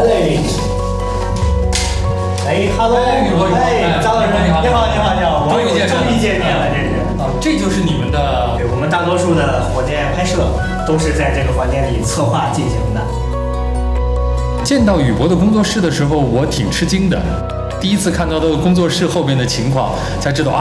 来嘞！哎，Hello，哎，张老师，你好，我们终于见面了，这是。 这就是你们的。 对，我们大多数的火箭拍摄都是在这个房间里策划进行的。 见到宇博的工作室的时候，我挺吃惊的。第一次看到的工作室后边的情况，才知道